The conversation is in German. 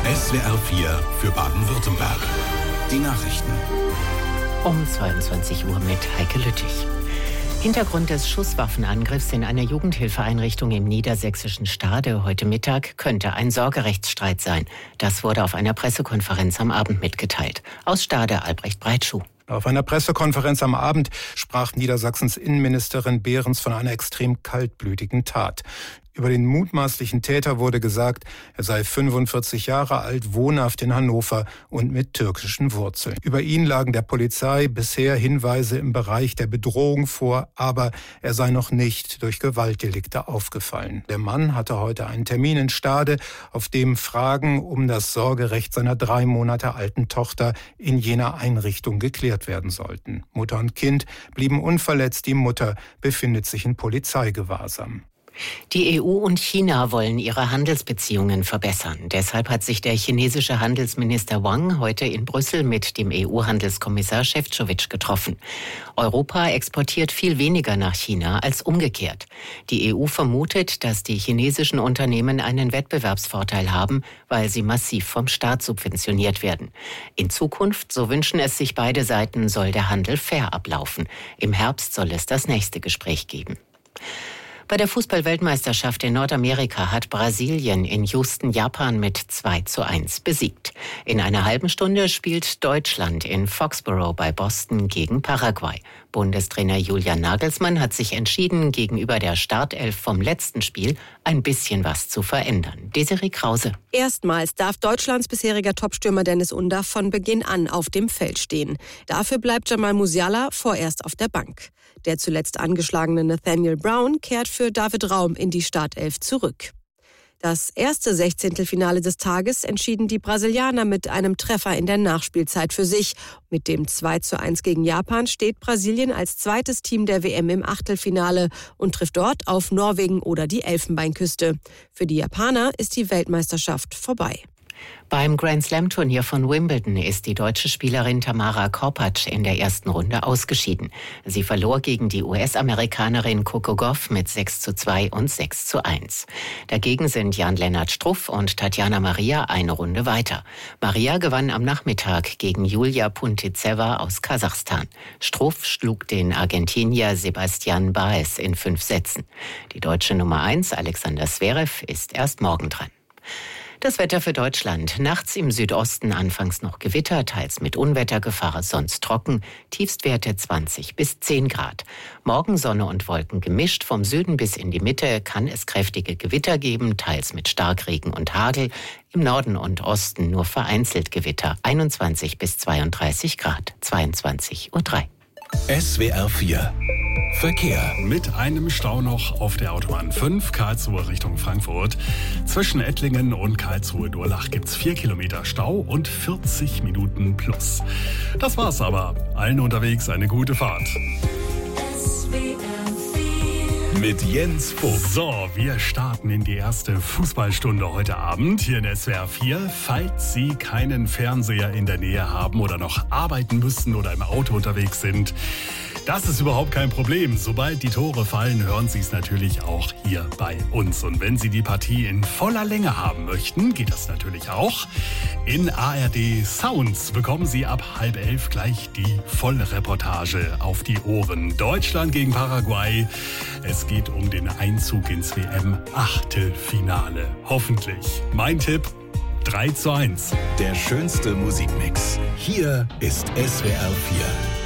SWR 4 für Baden-Württemberg. Die Nachrichten. Um 22 Uhr mit Heike Lüttich. Hintergrund des Schusswaffenangriffs in einer Jugendhilfeeinrichtung im niedersächsischen Stade heute Mittag könnte ein Sorgerechtsstreit sein. Das wurde auf einer Pressekonferenz am Abend mitgeteilt. Aus Stade Albrecht Breitschuh. Auf einer Pressekonferenz am Abend sprach Niedersachsens Innenministerin Behrens von einer extrem kaltblütigen Tat. Über den mutmaßlichen Täter wurde gesagt, er sei 45 Jahre alt, wohnhaft in Hannover und mit türkischen Wurzeln. Über ihn lagen der Polizei bisher Hinweise im Bereich der Bedrohung vor, aber er sei noch nicht durch Gewaltdelikte aufgefallen. Der Mann hatte heute einen Termin in Stade, auf dem Fragen um das Sorgerecht seiner 3 Monate alten Tochter in jener Einrichtung geklärt werden sollten. Mutter und Kind blieben unverletzt, die Mutter befindet sich in Polizeigewahrsam. Die EU und China wollen ihre Handelsbeziehungen verbessern. Deshalb hat sich der chinesische Handelsminister Wang heute in Brüssel mit dem EU-Handelskommissar Šefčovič getroffen. Europa exportiert viel weniger nach China als umgekehrt. Die EU vermutet, dass die chinesischen Unternehmen einen Wettbewerbsvorteil haben, weil sie massiv vom Staat subventioniert werden. In Zukunft, so wünschen es sich beide Seiten, soll der Handel fair ablaufen. Im Herbst soll es das nächste Gespräch geben. Bei der Fußball-Weltmeisterschaft in Nordamerika hat Brasilien in Houston Japan mit 2:1 besiegt. In einer halben Stunde spielt Deutschland in Foxborough bei Boston gegen Paraguay. Bundestrainer Julian Nagelsmann hat sich entschieden, gegenüber der Startelf vom letzten Spiel ein bisschen was zu verändern. Desiree Krause. Erstmals darf Deutschlands bisheriger Topstürmer Dennis Undaff von Beginn an auf dem Feld stehen. Dafür bleibt Jamal Musiala vorerst auf der Bank. Der zuletzt angeschlagene Nathaniel Brown kehrt für David Raum in die Startelf zurück. Das erste Sechzehntelfinale des Tages entschieden die Brasilianer mit einem Treffer in der Nachspielzeit für sich. Mit dem 2:1 gegen Japan steht Brasilien als zweites Team der WM im Achtelfinale und trifft dort auf Norwegen oder die Elfenbeinküste. Für die Japaner ist die Weltmeisterschaft vorbei. Beim Grand-Slam-Turnier von Wimbledon ist die deutsche Spielerin Tamara Korpatsch in der ersten Runde ausgeschieden. Sie verlor gegen die US-Amerikanerin Coco Gauff mit 6:2 und 6:1. Dagegen sind Jan-Lennart Struff und Tatjana Maria eine Runde weiter. Maria gewann am Nachmittag gegen Julia Puntizeva aus Kasachstan. Struff schlug den Argentinier Sebastian Baez in 5 Sätzen. Die deutsche Nummer 1, Alexander Zverev, ist erst morgen dran. Das Wetter für Deutschland. Nachts im Südosten anfangs noch Gewitter, teils mit Unwettergefahr, sonst trocken. Tiefstwerte 20 bis 10 Grad. Morgen Sonne und Wolken gemischt. Vom Süden bis in die Mitte kann es kräftige Gewitter geben, teils mit Starkregen und Hagel. Im Norden und Osten nur vereinzelt Gewitter. 21 bis 32 Grad. 22:03 Uhr. SWR 4 Verkehr. Mit einem Stau noch auf der Autobahn 5, Karlsruhe Richtung Frankfurt. Zwischen Ettlingen und Karlsruhe-Durlach gibt's 4 Kilometer Stau und 40 Minuten plus. Das war's aber. Allen unterwegs eine gute Fahrt. Mit Jens Vogt. So, wir starten in die erste Fußballstunde heute Abend hier in SWR 4. Falls Sie keinen Fernseher in der Nähe haben oder noch arbeiten müssen oder im Auto unterwegs sind, das ist überhaupt kein Problem. Sobald die Tore fallen, hören Sie es natürlich auch hier bei uns. Und wenn Sie die Partie in voller Länge haben möchten, geht das natürlich auch. In ARD Sounds bekommen Sie ab 10:30 gleich die volle Reportage auf die Ohren. Deutschland gegen Paraguay. Es geht um den Einzug ins WM-Achtelfinale. Hoffentlich. Mein Tipp: 3:1. Der schönste Musikmix. Hier ist SWR 4.